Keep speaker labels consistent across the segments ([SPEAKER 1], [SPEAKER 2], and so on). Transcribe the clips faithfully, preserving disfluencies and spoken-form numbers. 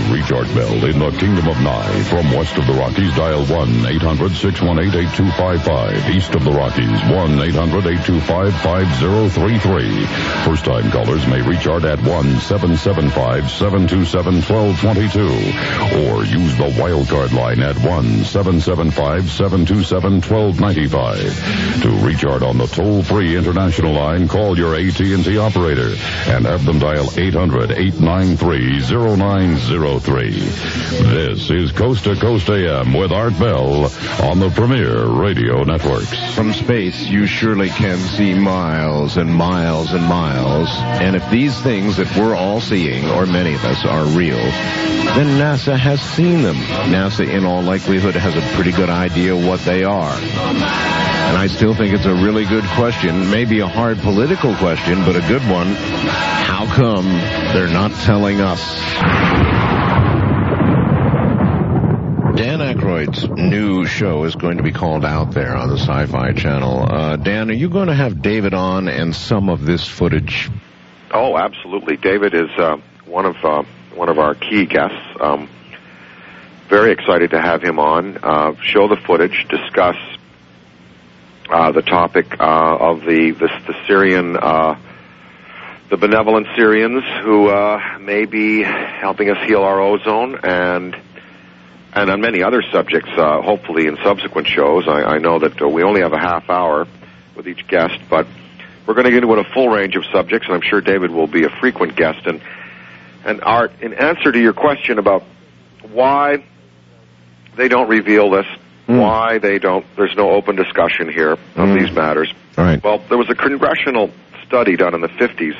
[SPEAKER 1] reach Art Bell in the Kingdom of Nye. From west of the Rockies, dial one eight hundred six one eight eight two five five. East of the Rockies, one eight hundred eight two five five zero three three. First-time callers may reach Art at one seven seven five seven two seven one two two two. Or use the wildcard line at one seven seven five seven two seven one two nine five. To reach Art on the toll-free international line, call your A T and T operator and have them dial eight hundred eight nine three zero nine zero three. This is Coast to Coast A M with Art Bell on the Premier Radio Networks.
[SPEAKER 2] From space, you surely can see miles and miles and miles. And if these things that we're all seeing, or many of us, are real, then NASA has seen them. NASA, in all likelihood, has a pretty good idea what they are. And I still think it's a really good question, maybe a hard political question, but a good one. How come they're not telling us? Dan Aykroyd's new show is going to be called Out There on the Sci-Fi Channel. Uh, Dan, are you going to have David on and some of this footage?
[SPEAKER 3] Oh, absolutely. David is uh, one of uh, one of our key guests. Um, very excited to have him on. Uh, show the footage, discuss uh, the topic uh, of the the, the Syrian, uh, the benevolent Syrians who uh, may be helping us heal our ozone, and and on many other subjects. Uh, hopefully, in subsequent shows. I, I know that uh, we only have a half hour with each guest, but we're going to get into a full range of subjects, and I'm sure David will be a frequent guest. And and Art, in answer to your question about why they don't reveal this, mm. why they don't, there's no open discussion here of mm. these matters.
[SPEAKER 2] All right.
[SPEAKER 3] Well, there was a congressional study done in the fifties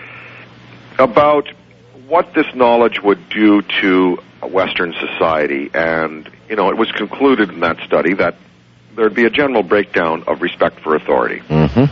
[SPEAKER 3] about what this knowledge would do to Western society, and, you know, it was concluded in that study that there'd be a general breakdown of respect for authority.
[SPEAKER 2] Mm-hmm.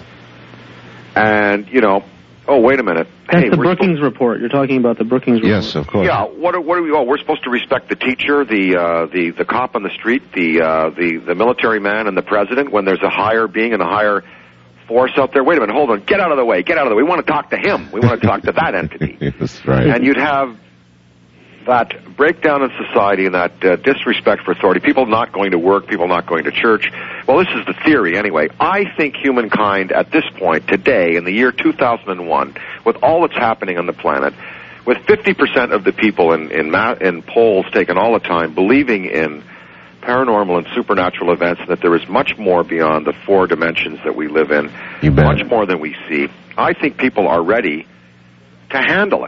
[SPEAKER 3] And, you know, oh, wait a minute.
[SPEAKER 4] That's
[SPEAKER 3] hey,
[SPEAKER 4] the Brookings suppo- report. You're talking about the Brookings report.
[SPEAKER 2] Yes, of course.
[SPEAKER 3] Yeah, what are, what are we, oh, we're supposed to respect the teacher, the, uh, the, the cop on the street, the, uh, the, the military man, and the president when there's a higher being and a higher force out there. Wait a minute, hold on. Get out of the way. Get out of the way. We want to talk to him. We want to talk to that entity.
[SPEAKER 2] That's right.
[SPEAKER 3] And you'd have that breakdown in society and that uh, disrespect for authority, people not going to work, people not going to church. Well, this is the theory anyway. I think humankind at this point, today, in the year two thousand one, with all that's happening on the planet, with fifty percent of the people in, in, ma- in polls taken all the time believing in paranormal and supernatural events, and that there is much more beyond the four dimensions that we live in,
[SPEAKER 2] you bet.
[SPEAKER 3] Much more than we see. I think people are ready to handle it.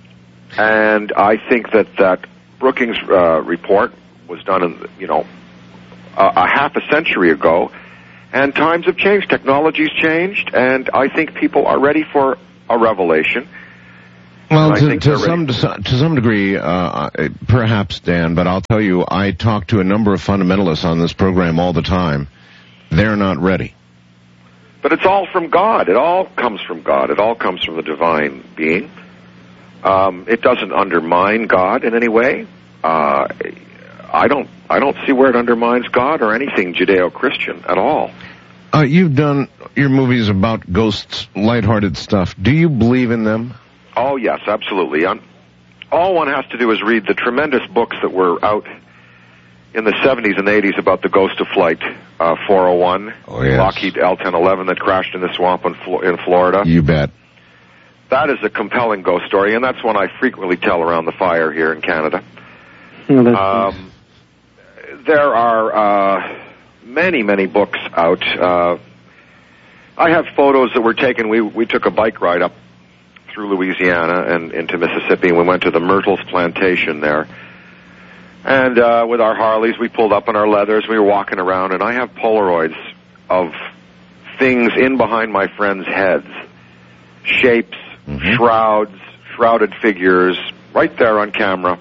[SPEAKER 3] And I think that that Brookings uh, report was done, in, you know, a, a half a century ago, and times have changed, technology's changed, and I think people are ready for a revelation.
[SPEAKER 2] Well, to, to some to some degree, uh, perhaps, Dan, but I'll tell you, I talk to a number of fundamentalists on this program all the time. They're not ready.
[SPEAKER 3] But it's all from God. It all comes from God. It all comes from the divine being. Um, it doesn't undermine God in any way. Uh, I don't. I don't see where it undermines God or anything Judeo-Christian at all.
[SPEAKER 2] Uh, you've done your movies about ghosts, lighthearted stuff. Do you believe in them?
[SPEAKER 3] Oh yes, absolutely. Um, all one has to do is read the tremendous books that were out in the seventies and eighties about the Ghost of Flight uh, four oh one,
[SPEAKER 2] oh, yes.
[SPEAKER 3] Lockheed L ten eleven that crashed in the swamp in, Flo- in Florida.
[SPEAKER 2] You bet.
[SPEAKER 3] That is a compelling ghost story, and that's one I frequently tell around the fire here in Canada.
[SPEAKER 4] Oh, that's
[SPEAKER 3] um, nice. There are uh, many, many books out. Uh, I have photos that were taken. We we took a bike ride up through Louisiana and into Mississippi, and we went to the Myrtles plantation there. And uh, with our Harleys, we pulled up on our leathers. We were walking around, and I have Polaroids of things in behind my friends' heads, shapes, mm-hmm. shrouds, shrouded figures, right there on camera.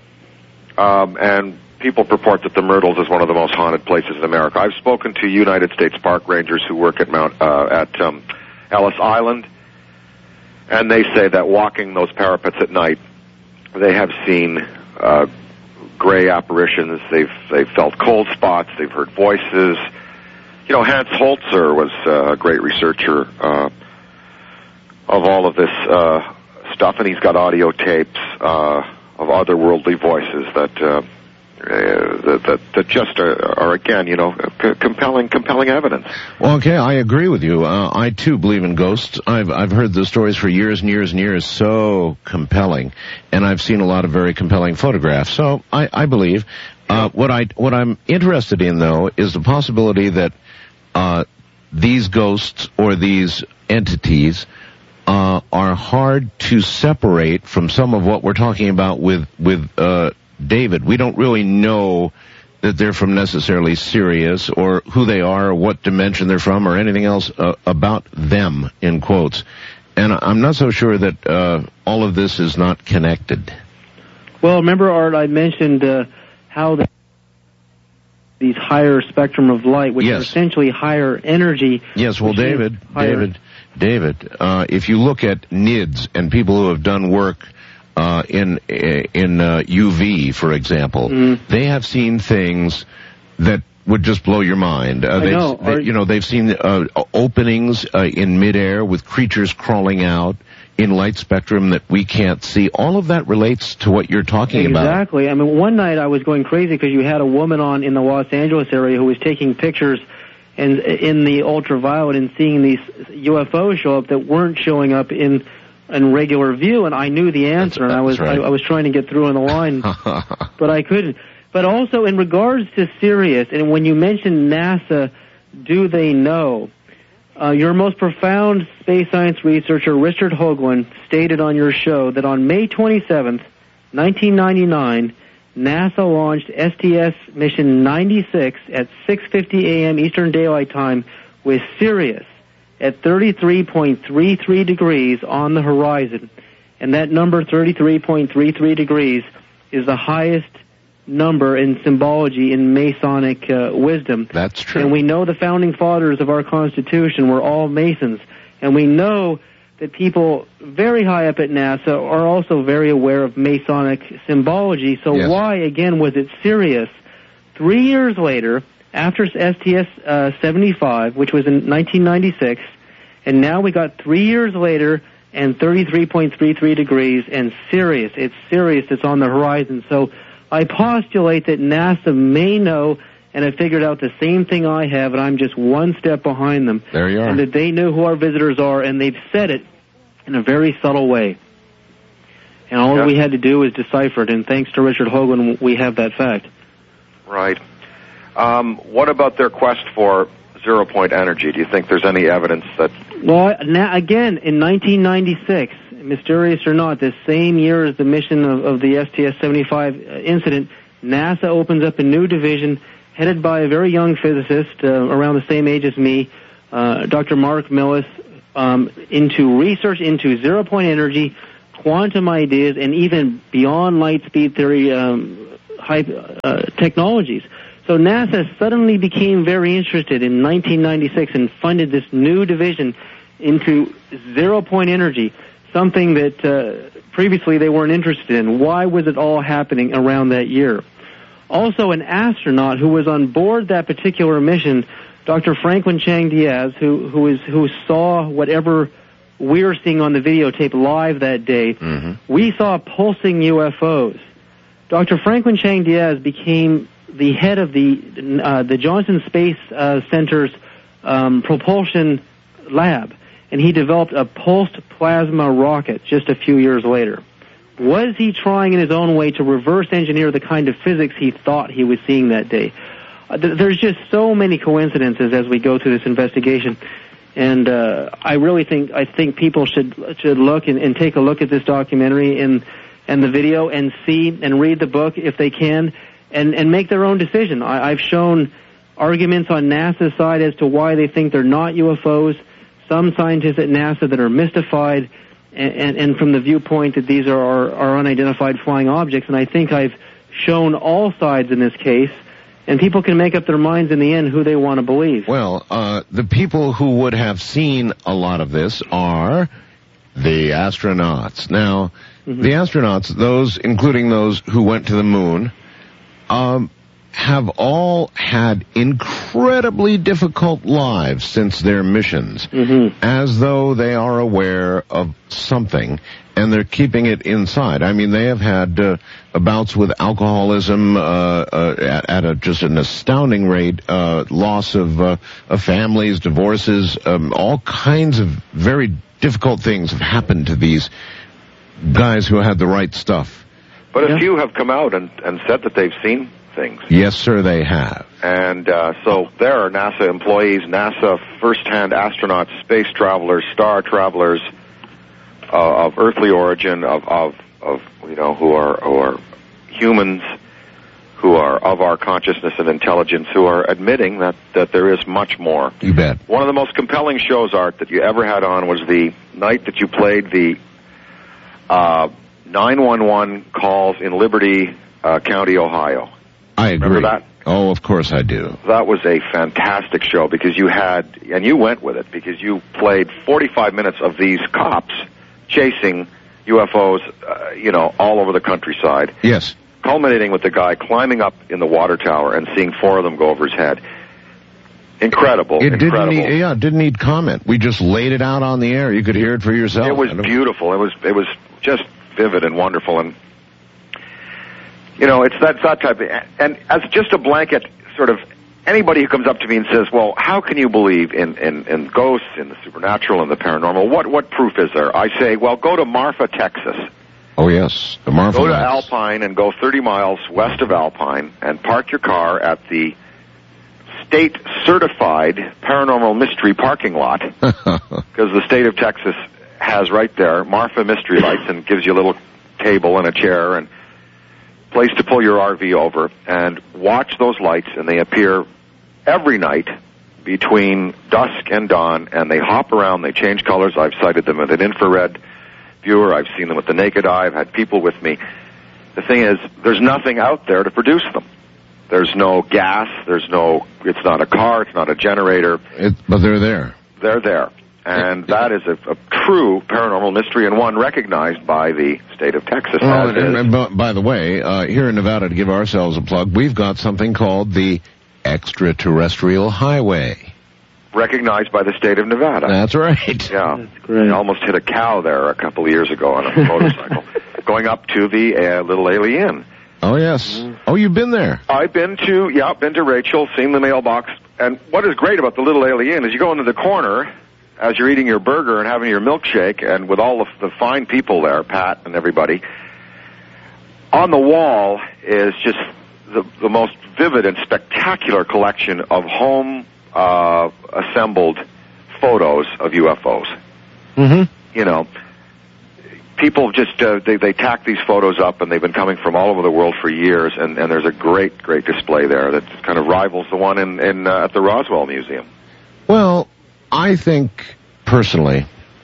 [SPEAKER 3] Um, and people purport that the Myrtles is one of the most haunted places in America. I've spoken to United States park rangers who work at Mount uh, at um, Ellis Island, and they say that walking those parapets at night, they have seen uh, gray apparitions. They've they've felt cold spots. They've heard voices. You know, Hans Holzer was uh, a great researcher uh, of all of this uh, stuff, and he's got audio tapes. Uh, of otherworldly voices that uh, uh, that, that that just are, are again, you know, c- compelling compelling evidence.
[SPEAKER 2] Well, okay, I agree with you. Uh, I too believe in ghosts. I've I've heard those stories for years and years and years. So compelling, and I've seen a lot of very compelling photographs. So I, I believe. Uh, what I what I'm interested in though is the possibility that uh, these ghosts or these entities uh, are hard to separate from some of what we're talking about with with uh, David. We don't really know that they're from necessarily Sirius or who they are or what dimension they're from or anything else uh, about them, in quotes. And I'm not so sure that uh, all of this is not connected.
[SPEAKER 4] Well, remember, Art, I mentioned uh, how the, these higher spectrum of light, which
[SPEAKER 2] yes.
[SPEAKER 4] are essentially higher energy.
[SPEAKER 2] Yes, well, David, David, David, uh, if you look at N I D S and people who have done work uh, in in uh, U V, for example, mm. they have seen things that would just blow your mind. Uh,
[SPEAKER 4] I know.
[SPEAKER 2] They,
[SPEAKER 4] Are,
[SPEAKER 2] you know, they've seen uh, openings uh, in midair with creatures crawling out in light spectrum that we can't see. All of that relates to what you're talking
[SPEAKER 4] exactly.
[SPEAKER 2] about.
[SPEAKER 4] Exactly. I mean, one night I was going crazy because you had a woman on in the Los Angeles area who was taking pictures and in the ultraviolet and seeing these U F Os show up that weren't showing up in in regular view, and I knew the answer,
[SPEAKER 2] that's,
[SPEAKER 4] and I was
[SPEAKER 2] right.
[SPEAKER 4] I, I was trying to get through on the line, but I couldn't. But also in regards to Sirius, and when you mentioned NASA, do they know? Uh, your most profound space science researcher, Richard Hoagland, stated on your show that on May twenty-seventh, nineteen ninety-nine, NASA launched S T S mission ninety-six at six fifty a.m. Eastern Daylight Time with Sirius at thirty-three point three three degrees on the horizon. And that number, thirty-three point three three degrees, is the highest number in symbology in Masonic uh, wisdom.
[SPEAKER 2] That's true.
[SPEAKER 4] And we know the founding fathers of our Constitution were all Masons. And we know that people very high up at NASA are also very aware of Masonic symbology. So
[SPEAKER 2] yes.
[SPEAKER 4] why, again, was it Sirius? Three years later, after S T S uh, seventy-five, which was in nineteen ninety-six, and now we got three years later and thirty-three point three three degrees, and Sirius. It's Sirius that's on the horizon. So I postulate that NASA may know and have figured out the same thing I have, and I'm just one step behind them.
[SPEAKER 2] There you are.
[SPEAKER 4] And that they know who our visitors are, and they've said it in a very subtle way. And all
[SPEAKER 3] yeah.
[SPEAKER 4] we had to do was decipher it, and thanks to Richard Hoagland, we have that fact.
[SPEAKER 3] Right. Um, what about their quest for zero-point energy? Do you think there's any evidence that...
[SPEAKER 4] Well, now, again, in nineteen ninety-six, mysterious or not, this same year as the mission of, of the S T S seventy-five incident, NASA opens up a new division headed by a very young physicist uh, around the same age as me, uh, Doctor Mark Millis, um, into research into zero-point energy, quantum ideas, and even beyond light speed theory um, high, uh, technologies. So NASA suddenly became very interested in nineteen ninety-six and funded this new division into zero-point energy, something that uh, previously they weren't interested in. Why was it all happening around that year? Also, an astronaut who was on board that particular mission, Doctor Franklin Chang Diaz, who who is who saw whatever we're seeing on the videotape live that day, mm-hmm. we saw pulsing U F Os. Doctor Franklin Chang Diaz became the head of the uh, the Johnson Space uh, Center's um, propulsion lab, and he developed a pulsed plasma rocket just a few years later. Was he trying in his own way to reverse engineer the kind of physics he thought he was seeing that day? Uh, th- there's just so many coincidences as we go through this investigation, and uh, I really think I think people should should look and, and take a look at this documentary and and the video and see and read the book if they can, and and make their own decision. I, I've shown arguments on NASA's side as to why they think they're not U F Os. Some scientists at NASA that are mystified, and, and, and from the viewpoint that these are, are, are unidentified flying objects. And I think I've shown all sides in this case, and people can make up their minds in the end who they want to believe.
[SPEAKER 2] Well, uh, the people who would have seen a lot of this are the astronauts. Now, mm-hmm. the astronauts, those including those who went to the moon, um, have all had incredible incredibly difficult lives since their missions,
[SPEAKER 4] Mm-hmm.
[SPEAKER 2] as though they are aware of something, and they're keeping it inside. I mean, they have had uh, bouts with alcoholism uh, uh, at, at a, just an astounding rate, uh, loss of, uh, of families, divorces, um, all kinds of very difficult things have happened to these guys who had the right stuff.
[SPEAKER 3] But
[SPEAKER 4] Yeah.
[SPEAKER 3] a few have come out and, and said that they've seen things.
[SPEAKER 2] Yes, sir, they have.
[SPEAKER 3] And uh, so there are NASA employees, NASA first-hand astronauts, space travelers, star travelers uh, of earthly origin, of, of, of you know, who are who are humans, who are of our consciousness and intelligence, who are admitting that, that there is much more.
[SPEAKER 2] You bet.
[SPEAKER 3] One of the most compelling shows, Art, that you ever had on was the night that you played the uh, nine one one calls in Liberty uh, County, Ohio.
[SPEAKER 2] I agree.
[SPEAKER 3] Remember that?
[SPEAKER 2] Oh, of course I do.
[SPEAKER 3] That was a fantastic show because you had, and you went with it, because you played forty-five minutes of these cops chasing U F Os, uh, you know, all over the countryside,
[SPEAKER 2] Yes.
[SPEAKER 3] culminating with the guy climbing up in the water tower and seeing four of them go over his head. Incredible,
[SPEAKER 2] It didn't
[SPEAKER 3] incredible.
[SPEAKER 2] need, yeah, it didn't need comment. We just laid it out on the air. You could hear it for yourself.
[SPEAKER 3] It was
[SPEAKER 2] I don't-
[SPEAKER 3] beautiful. It was it was just vivid and wonderful, and you know, it's that that type of. And as just a blanket sort of, anybody who comes up to me and says, "Well, how can you believe in in, in ghosts, in the supernatural, and the paranormal? What what proof is there?" I say, "Well, go to Marfa, Texas.
[SPEAKER 2] Oh, yes. The Marfa
[SPEAKER 3] Go to
[SPEAKER 2] Lights.
[SPEAKER 3] Alpine and go thirty miles west of Alpine and park your car at the state-certified paranormal mystery parking lot." Because the state of Texas has right there Marfa Mystery Lights and gives you a little table and a chair and place to pull your R V over and watch those lights, and they appear every night between dusk and dawn, and they hop around, they change colors. I've sighted them with an infrared viewer. I've seen them with the naked eye. I've had people with me. The thing is, there's nothing out there to produce them. There's no gas, there's no, it's not a car, it's not a generator.
[SPEAKER 2] It, but they're there.
[SPEAKER 3] They're there. And that is a, a true paranormal mystery, and one recognized by the state of Texas.
[SPEAKER 2] Well,
[SPEAKER 3] as
[SPEAKER 2] and,
[SPEAKER 3] is.
[SPEAKER 2] and, by- by the way, uh, here in Nevada, to give ourselves a plug, we've got something called the Extraterrestrial Highway.
[SPEAKER 3] Recognized by the state of Nevada.
[SPEAKER 2] That's right.
[SPEAKER 3] Yeah.
[SPEAKER 4] That's great.
[SPEAKER 3] I almost hit a cow there a couple of years ago on a motorcycle, going up to the uh, Little Alien.
[SPEAKER 2] Oh, yes. Oh, you've been there.
[SPEAKER 3] I've been to, yeah, been to Rachel, seen the mailbox, and what is great about the Little Alien is you go into the corner as you're eating your burger and having your milkshake, and with all of the fine people there, Pat and everybody, on the wall is just the, the most vivid and spectacular collection of home uh, assembled photos of U F Os.
[SPEAKER 2] Mm-hmm.
[SPEAKER 3] You know, people just, uh, they, they tack these photos up, and they've been coming from all over the world for years, and, and there's a great, great display there that kind of rivals the one in, in uh, at the Roswell Museum.
[SPEAKER 2] Well, I think, personally,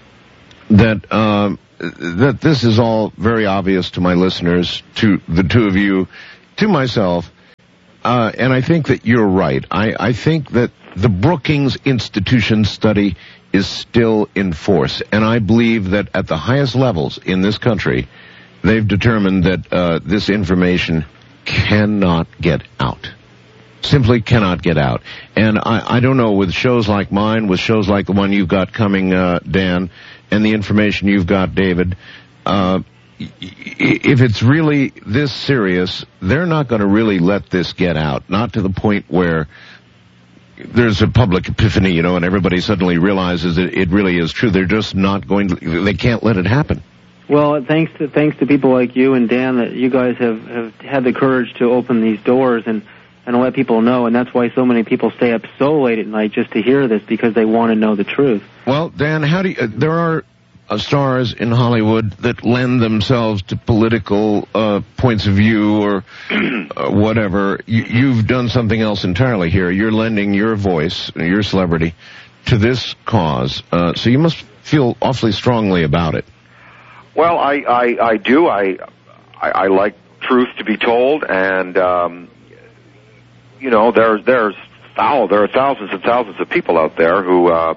[SPEAKER 2] that um, that this is all very obvious to my listeners, to the two of you, to myself, uh, and I think that you're right. I, I think that the Brookings Institution study is still in force, and I believe that at the highest levels in this country, they've determined that uh, this information cannot get out. Simply cannot get out. And I, I don't know, with shows like mine, with shows like the one you've got coming, uh, Dan, and the information you've got, David, uh, if it's really this serious, they're not going to really let this get out. Not to the point where there's a public epiphany, you know, and everybody suddenly realizes that it really is true. They're just not going to, they can't let it happen.
[SPEAKER 4] Well, thanks to thanks to people like you and Dan, that you guys have, have had the courage to open these doors and and let people know, and that's why so many people stay up so late at night just to hear this, because they want to know the truth.
[SPEAKER 2] Well, Dan, how do you, uh, there are uh, stars in Hollywood that lend themselves to political uh, points of view or uh, whatever. You, you've done something else entirely here. You're lending your voice, your celebrity, to this cause. Uh, so you must feel awfully strongly about it.
[SPEAKER 3] Well, I, I, I do. I, I, I like truth to be told, and um, you know, there's there's thou there are thousands and thousands of people out there who uh,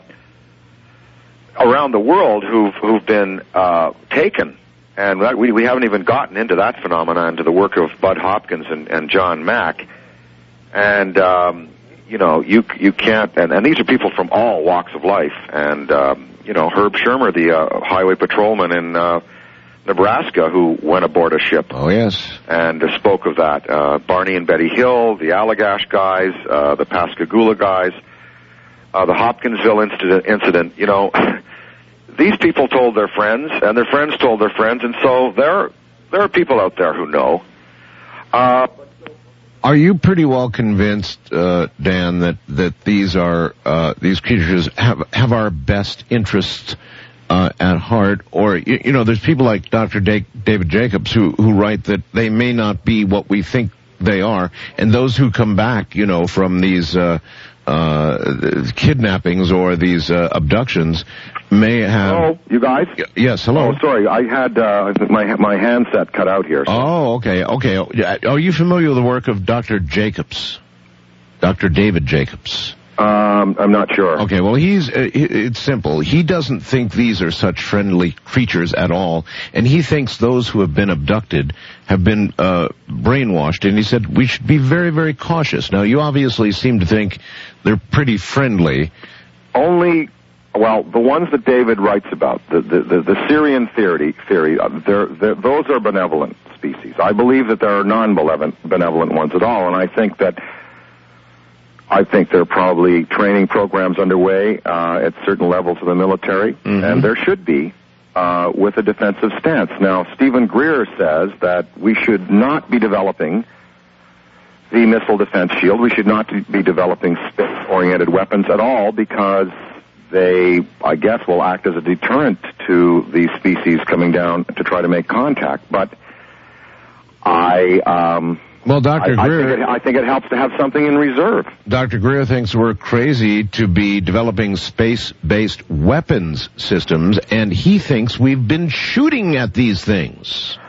[SPEAKER 3] around the world who've who've been uh, taken, and that, we we haven't even gotten into that phenomenon, into the work of Bud Hopkins and, and John Mack, and um, you know, you you can't, and, and these are people from all walks of life. And, um, you know, Herb Shermer, the uh, highway patrolman in uh, Nebraska who went aboard a ship.
[SPEAKER 2] Oh, yes.
[SPEAKER 3] And uh, spoke of that. Uh, Barney and Betty Hill, the Allagash guys, uh, the Pascagoula guys, uh, the Hopkinsville incident, incident, you know, these people told their friends, and their friends told their friends, and so there, there are people out there who know. Uh,
[SPEAKER 2] Are you pretty well convinced, uh, Dan, that, that these are, uh, these creatures have, have our best interests, uh, at heart? Or, you, you know, there's people like Doctor Da- David Jacobs who, who write that they may not be what we think they are, and those who come back, you know, from these, uh, uh, kidnappings or these, uh, abductions may have...
[SPEAKER 3] Hello, you guys?
[SPEAKER 2] Y- yes, hello.
[SPEAKER 3] Oh, sorry, I had, uh, my, my handset cut out here. So.
[SPEAKER 2] Oh, okay, okay. Are you familiar with the work of Doctor Jacobs? Doctor David Jacobs?
[SPEAKER 3] Um, I'm not sure.
[SPEAKER 2] Okay, well, he's, uh, it's simple. He doesn't think these are such friendly creatures at all, and he thinks those who have been abducted have been, uh, brainwashed, and he said we should be very, very cautious. Now, you obviously seem to think they're pretty friendly.
[SPEAKER 3] Only, well, the ones that David writes about, the, the, the, the Syrian theory, theory uh, they're, they're, those are benevolent species. I believe that there are non-benevolent benevolent ones at all, and I think that I think there are probably training programs underway uh, at certain levels of the military, mm-hmm. and there should be, uh, with a defensive stance. Now, Stephen Greer says that we should not be developing the missile defense shield. We should not be developing space-oriented weapons at all because they, I guess, will act as a deterrent to these species coming down to try to make contact. But I... Um,
[SPEAKER 2] Well, Doctor
[SPEAKER 3] I,
[SPEAKER 2] Greer...
[SPEAKER 3] I think, it, I think it helps to have something in reserve.
[SPEAKER 2] Doctor Greer thinks we're crazy to be developing space-based weapons systems, and he thinks we've been shooting at these things.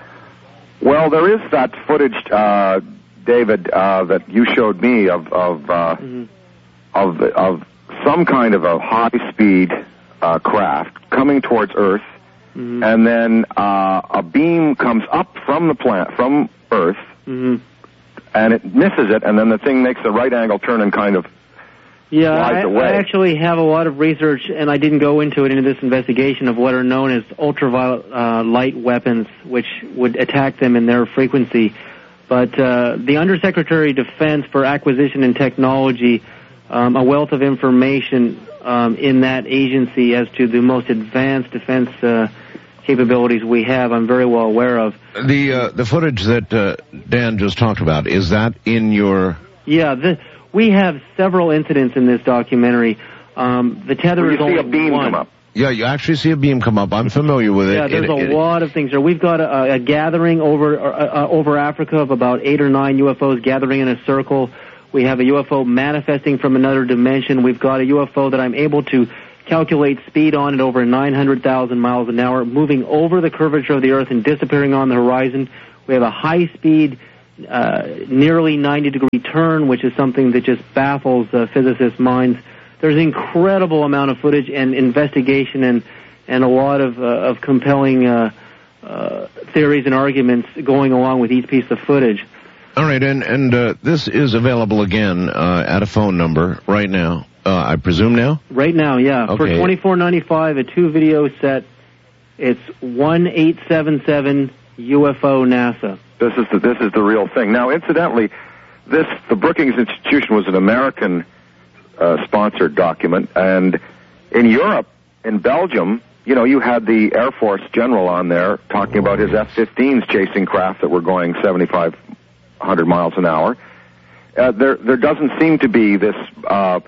[SPEAKER 3] Well, there is that footage, uh, David, uh, that you showed me of of uh, mm-hmm. of, of some kind of a high-speed uh, craft coming towards Earth, mm-hmm. and then uh, a beam comes up from the planet, from Earth, mm-hmm. and it misses it, and then the thing makes a right angle turn and kind of
[SPEAKER 4] yeah,
[SPEAKER 3] flies
[SPEAKER 4] I,
[SPEAKER 3] away.
[SPEAKER 4] I actually have a lot of research, and I didn't go into it into this investigation of what are known as ultraviolet uh, light weapons, which would attack them in their frequency. But uh, the Undersecretary of Defense for Acquisition and Technology, um, a wealth of information um, in that agency as to the most advanced defense uh, capabilities we have, I'm very well aware of.
[SPEAKER 2] The uh, the footage that uh, Dan just talked about, is that in your...
[SPEAKER 4] Yeah, the, we have several incidents in this documentary. Um, the tether
[SPEAKER 3] Where
[SPEAKER 4] is
[SPEAKER 3] you see
[SPEAKER 4] only
[SPEAKER 3] a beam
[SPEAKER 4] one.
[SPEAKER 3] come up.
[SPEAKER 2] Yeah, you actually see a beam come up. I'm familiar with it.
[SPEAKER 4] Yeah, there's
[SPEAKER 2] it,
[SPEAKER 4] a
[SPEAKER 2] it,
[SPEAKER 4] lot of things there. We've got a, a gathering over uh, over Africa of about eight or nine U F Os gathering in a circle. We have a U F O manifesting from another dimension. We've got a U F O that I'm able to calculate speed on at over nine hundred thousand miles an hour, moving over the curvature of the Earth and disappearing on the horizon. We have a high-speed, uh, nearly ninety degree turn, which is something that just baffles uh, physicists' minds. There's an incredible amount of footage and investigation and, and a lot of, uh, of compelling uh, uh, theories and arguments going along with each piece of footage.
[SPEAKER 2] All right, and, and uh, this is available again uh, at a phone number right now. Uh, I presume now?
[SPEAKER 4] Right now, yeah.
[SPEAKER 2] Okay.
[SPEAKER 4] For twenty-four ninety-five, a two-video set, it's one eight seven seven U F O NASA.
[SPEAKER 3] This is the, this is the real thing. Now, incidentally, this the Brookings Institution was an American uh, sponsored document, and in Europe, in Belgium, you know, you had the Air Force general on there talking about his F fifteens chasing craft that were going seventy-five hundred miles an hour. Uh, there, there doesn't seem to be this uh,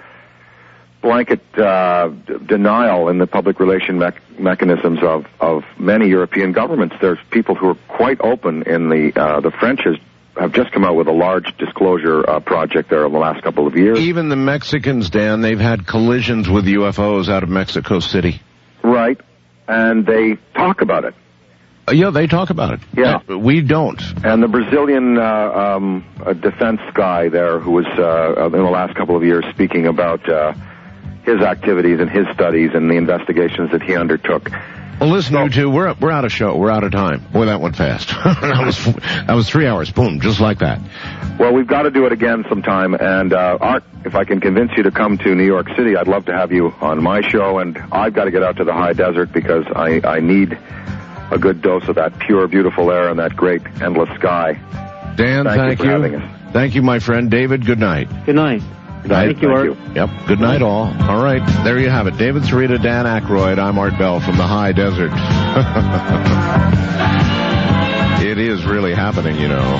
[SPEAKER 3] blanket uh, d- denial in the public relation me- mechanisms of, of many European governments. There's people who are quite open. In the uh, the French has, have just come out with a large disclosure uh, project there over the last couple of years.
[SPEAKER 2] Even the Mexicans, Dan, they've had collisions with U F Os out of Mexico City.
[SPEAKER 3] Right, and they talk about it.
[SPEAKER 2] Uh, yeah, they talk about it.
[SPEAKER 3] Yeah.
[SPEAKER 2] Uh, we don't.
[SPEAKER 3] And the Brazilian uh, um, uh, defense guy there who was uh, in the last couple of years speaking about uh, his activities and his studies and the investigations that he undertook.
[SPEAKER 2] Well, listen, you two, we're we're out of show. We're out of time. Boy, that went fast. that was that was three hours. Boom, just like that.
[SPEAKER 3] Well, we've got to do it again sometime. And uh, Art, if I can convince you to come to New York City, I'd love to have you on my show. And I've got to get out to the high desert because I I need a good dose of that pure, beautiful air and that great endless sky.
[SPEAKER 2] Dan, thank,
[SPEAKER 3] thank you. For having us.
[SPEAKER 2] Thank you, my friend. David, good night.
[SPEAKER 4] Good night.
[SPEAKER 2] Good night.
[SPEAKER 4] Thank you, Art.
[SPEAKER 3] You.
[SPEAKER 2] Yep. Good night, all. All right. There you have it. David Sarita, Dan Aykroyd. I'm Art Bell from the high desert. It is really happening, you know.